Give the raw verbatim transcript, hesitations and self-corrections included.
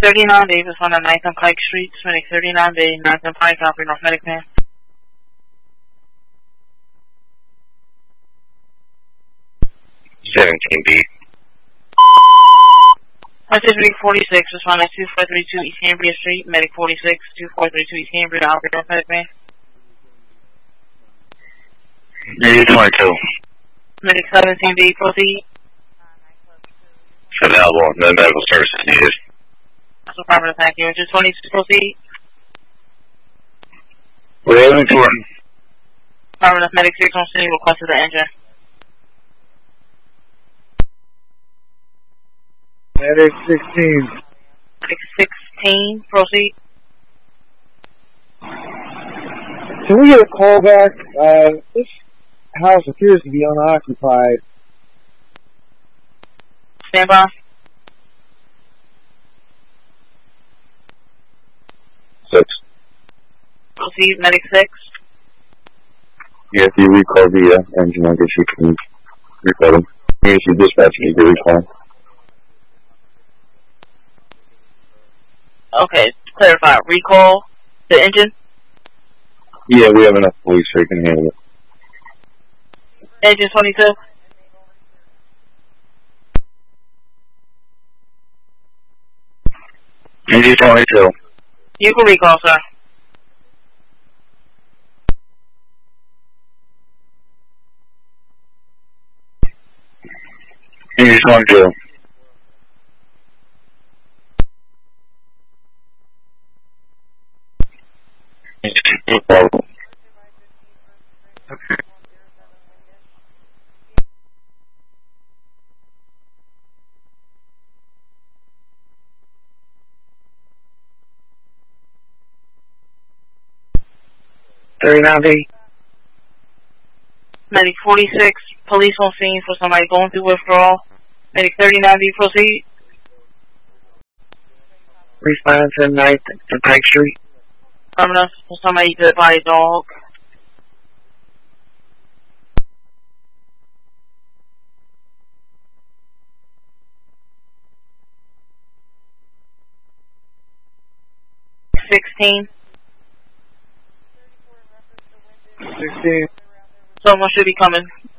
thirty-nine B, was on ninth on Pike Street. Medic thirty-nine B, ninth on Pike, operating off medic man. seventeen B. Pacific forty-six, was on two four three two East Cambria Street. Medic forty-six, two four three two East Cambria, operating off medic man. Negative twenty-two. Medic seventeen B, proceed. Available, no medical services needed. That's a proper thank you. Engine twenty-two, proceed. We're aiming for Proper enough, medic six on scene, requested the engine. Medic sixteen. Medic sixteen, proceed. Can we get a call back? Uh, this house appears to be unoccupied. Stand by. six. Proceed, medic six. Yeah, if you recall the uh, engine, I guess you can recall them. If you dispatch, you can recall. Okay, clarify. Recall the engine. Yeah, we have enough police so you can handle it. Engine twenty-two. Engine twenty-two. You can recall, sir. Engine twenty-two. No problem. thirty-nine B. Medic forty-six, police on scene for somebody going through withdrawal. Medic thirty-nine B, proceed. Response to ninth and Pike Street. Coming up for somebody dead by a dog. Sixteen. sixteen. Someone should be coming.